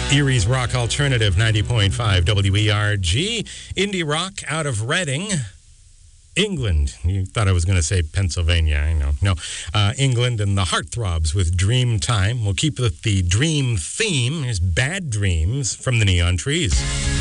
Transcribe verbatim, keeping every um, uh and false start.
Erie's Rock Alternative, ninety point five W E R G. Indie rock out of Reading, England. You thought I was going to say Pennsylvania. I know. No. Uh, England and the Heartthrobs with Dream Time. We'll keep with the dream theme. Here's Bad Dreams from the Neon Trees.